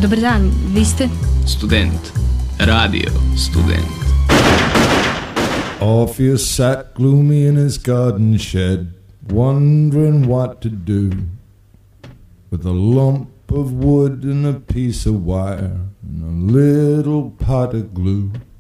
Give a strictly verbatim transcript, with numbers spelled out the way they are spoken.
Dobar dan, vi ste? Student, radio student. Orpheus sat gloomy in his garden shed, wondering what to do with a lump of wood and a piece of wire and a little pot of glue.